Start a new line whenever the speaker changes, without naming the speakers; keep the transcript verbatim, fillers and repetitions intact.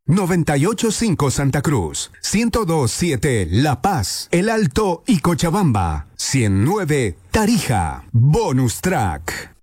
noventa y ocho punto cinco Santa Cruz, ciento dos punto siete La Paz, El Alto y Cochabamba, ciento nueve Tarija. Bonus Track.